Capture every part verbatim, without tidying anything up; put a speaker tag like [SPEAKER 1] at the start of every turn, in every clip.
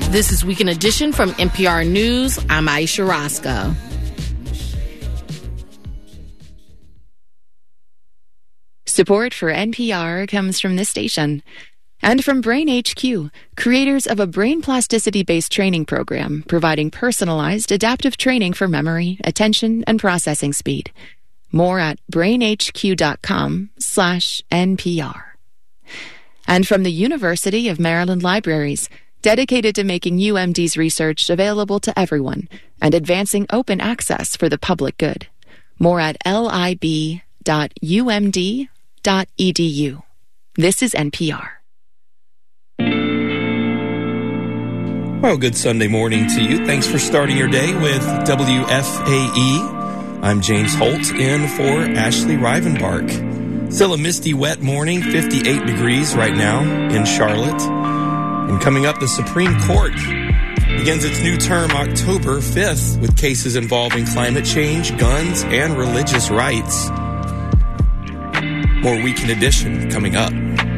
[SPEAKER 1] This is Weekend Edition from N P R News. I'm Aisha Roscoe.
[SPEAKER 2] Support for N P R comes from this station and from Brain H Q, creators of a brain plasticity-based training program providing personalized adaptive training for memory, attention, and processing speed. More at brainhq.com slash NPR. And from the University of Maryland Libraries, dedicated to making U M D's research available to everyone and advancing open access for the public good. More at lib dot u m d dot e d u. This is N P R.
[SPEAKER 3] Well, good Sunday morning to you. Thanks for starting your day with W F A E. I'm James Holt in for Ashley Rivenbark. Still a misty, wet morning, fifty-eight degrees right now in Charlotte. And coming up, the Supreme Court begins its new term October fifth with cases involving climate change, guns, and religious rights. More Weekend Edition coming up.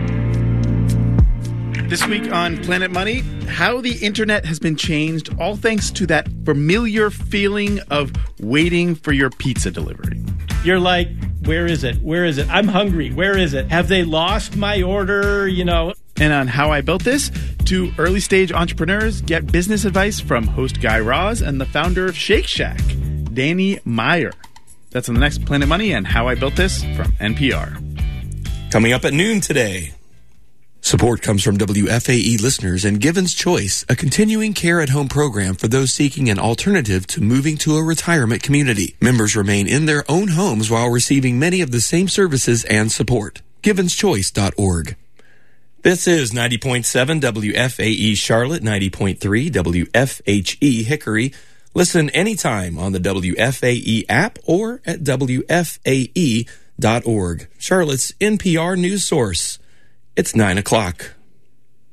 [SPEAKER 4] This week on Planet Money, how the internet has been changed, all thanks to that familiar feeling of waiting for your pizza delivery.
[SPEAKER 5] You're like, where is it? Where is it? I'm hungry. Where is it? Have they lost my order? You know.
[SPEAKER 4] And on How I Built This, two early stage entrepreneurs get business advice from host Guy Raz and the founder of Shake Shack, Danny Meyer. That's on the next Planet Money and How I Built This from N P R.
[SPEAKER 3] Coming up at noon today. Support comes from W F A E listeners and Given's Choice, a continuing care-at-home program for those seeking an alternative to moving to a retirement community. Members remain in their own homes while receiving many of the same services and support. givens choice dot org. This is ninety point seven W F A E Charlotte, ninety point three W F H E Hickory. Listen anytime on the W F A E app or at W F A E dot org. Charlotte's N P R news source. It's nine o'clock.